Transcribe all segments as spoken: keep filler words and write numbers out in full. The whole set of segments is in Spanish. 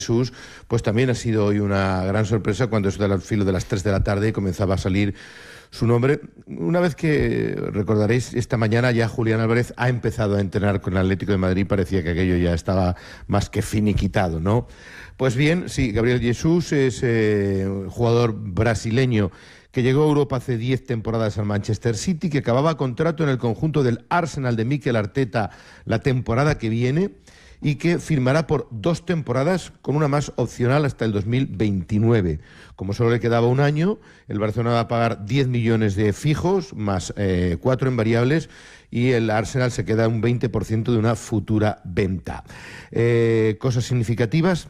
Jesús, pues también ha sido hoy una gran sorpresa cuando es al filo de las tres de la tarde comenzaba a salir su nombre. Una vez que, recordaréis, esta mañana ya Julián Álvarez ha empezado a entrenar con el Atlético de Madrid, parecía que aquello ya estaba más que finiquitado, ¿no? Pues bien, sí, Gabriel Jesús es eh, un jugador brasileño que llegó a Europa hace diez temporadas al Manchester City, que acababa contrato en el conjunto del Arsenal de Mikel Arteta la temporada que viene, y que firmará por dos temporadas con una más opcional hasta el dos mil veintinueve. Como solo le quedaba un año, el Barcelona va a pagar diez millones de fijos más eh, cuatro en variables, y el Arsenal se queda un veinte por ciento de una futura venta. Eh, cosas significativas.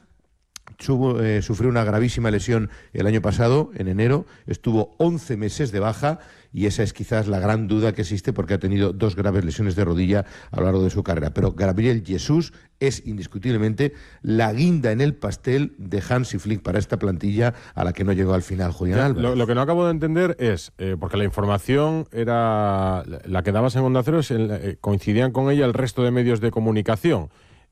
Subo, eh, sufrió una gravísima lesión el año pasado, en enero, estuvo once meses de baja, y esa es quizás la gran duda que existe, porque ha tenido dos graves lesiones de rodilla a lo largo de su carrera. Pero Gabriel Jesús es indiscutiblemente la guinda en el pastel de Hansi Flick para esta plantilla, a la que no llegó al final Julián Álvarez. Lo, lo que no acabo de entender es, eh, porque la información era la que dabas en Onda Cero, es el, eh, coincidían con ella el resto de medios de comunicación.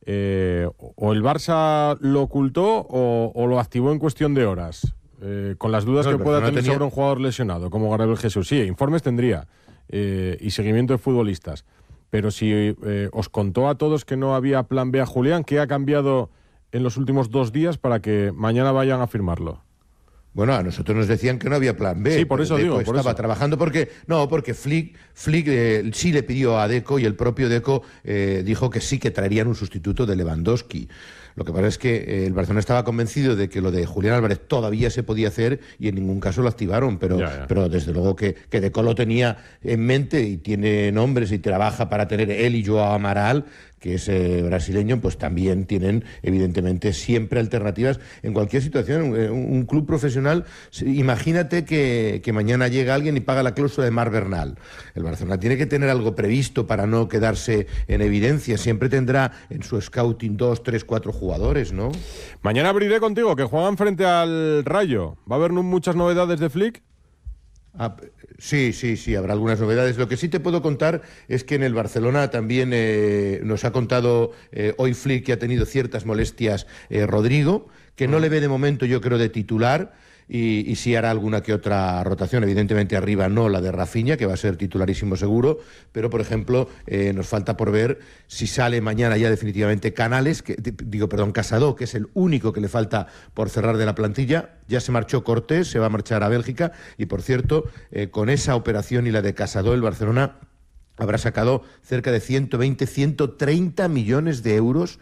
Eh, o el Barça lo ocultó o, o lo activó en cuestión de horas, eh, con las dudas no, que pueda no tener tenía... sobre un jugador lesionado como Gabriel Jesús. Sí, informes tendría eh, y seguimiento de futbolistas, pero si eh, os contó a todos que no había plan B a Julián, ¿qué ha cambiado en los últimos dos días para que mañana vayan a firmarlo? Bueno, a nosotros nos decían que no había plan B. Sí, por eso Deco digo. Por estaba eso. trabajando porque... No, porque Flick, Flick eh, sí le pidió a Deco, y el propio Deco eh, dijo que sí que traerían un sustituto de Lewandowski. Lo que pasa es que eh, el Barcelona estaba convencido de que lo de Julián Álvarez todavía se podía hacer, y en ningún caso lo activaron, pero, ya, ya. pero desde luego que, que Deco lo tenía en mente y tiene nombres y trabaja para tener él y Joao Amaral, que es eh, brasileño, pues también tienen evidentemente siempre alternativas en cualquier situación. Un, un club profesional, imagínate que, que mañana llega alguien y paga la cláusula de Marc Bernal. El Barcelona tiene que tener algo previsto para no quedarse en evidencia. Siempre tendrá en su scouting dos, tres, cuatro jugadores, ¿no? Mañana abriré contigo, que juegan frente al Rayo. ¿Va a haber muchas novedades de Flick? Ah, sí, sí, sí, habrá algunas novedades. Lo que sí te puedo contar es que en el Barcelona también eh, nos ha contado eh, hoy Flick que ha tenido ciertas molestias eh, Rodrigo, que no le ve de momento, yo creo, de titular, y, y sí hará alguna que otra rotación. Evidentemente arriba no la de Rafinha, que va a ser titularísimo seguro, pero por ejemplo eh, nos falta por ver si sale mañana ya definitivamente Canales, que, digo, perdón, Casado, que es el único que le falta por cerrar de la plantilla. Ya se marchó Cortés, se va a marchar a Bélgica, y por cierto, eh, con esa operación y la de Casado, el Barcelona habrá sacado cerca de ciento veinte, ciento treinta millones de euros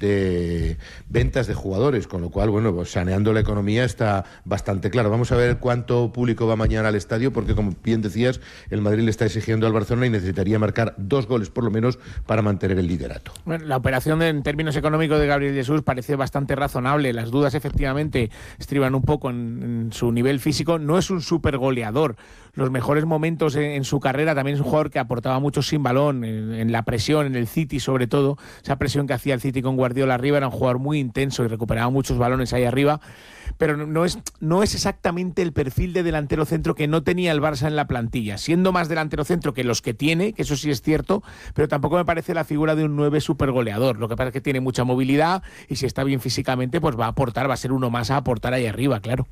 de ventas de jugadores, con lo cual, bueno, pues saneando la economía está bastante claro. Vamos a ver cuánto público va mañana al estadio, porque como bien decías, el Madrid le está exigiendo al Barcelona y necesitaría marcar dos goles por lo menos para mantener el liderato. Bueno, la operación de, en términos económicos de Gabriel Jesús parece bastante razonable. Las dudas efectivamente estriban un poco en, en su nivel físico. No es un super goleador. Los mejores momentos en, en su carrera, también es un jugador que aportaba mucho sin balón, en, en la presión, en el City sobre todo, esa presión que hacía el City con Guardiola arriba. Era un jugador muy intenso y recuperaba muchos balones ahí arriba, pero no es, no es exactamente el perfil de delantero centro que no tenía el Barça en la plantilla, siendo más delantero centro que los que tiene, que eso sí es cierto, pero tampoco me parece la figura de un nueve super goleador. Lo que pasa es que tiene mucha movilidad, y si está bien físicamente, pues va a aportar, va a ser uno más a aportar ahí arriba, claro.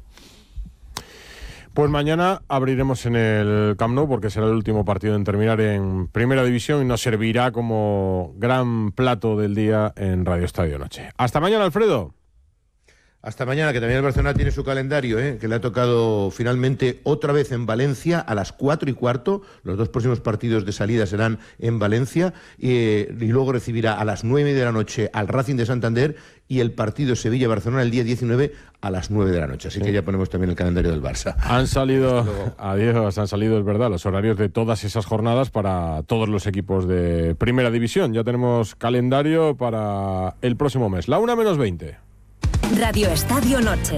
Pues mañana abriremos en el Camp Nou, porque será el último partido en terminar en Primera División, y nos servirá como gran plato del día en Radio Estadio Noche. Hasta mañana, Alfredo. Hasta mañana, que también el Barcelona tiene su calendario, ¿eh? que le ha tocado finalmente otra vez en Valencia a las cuatro y cuarto. Los dos próximos partidos de salida serán en Valencia, y, eh, y luego recibirá a las nueve de la noche al Racing de Santander, y el partido Sevilla-Barcelona el día diecinueve a las nueve de la noche. Así sí. que ya ponemos también el calendario del Barça. Han salido, adiós, han salido, es verdad, los horarios de todas esas jornadas para todos los equipos de Primera División. Ya tenemos calendario para el próximo mes. La una menos veinte. Radio Estadio Noche.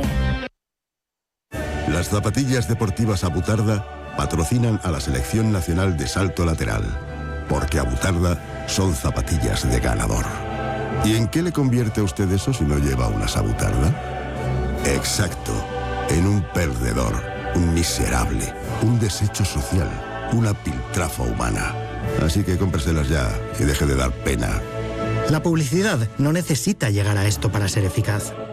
Las zapatillas deportivas Abutarda patrocinan a la Selección Nacional de Salto Lateral, porque Abutarda son zapatillas de ganador. ¿Y en qué le convierte a usted eso si no lleva unas Abutarda? Exacto, en un perdedor, un miserable, un desecho social, una piltrafa humana. Así que cómpreselas ya y deje de dar pena. La publicidad no necesita llegar a esto para ser eficaz.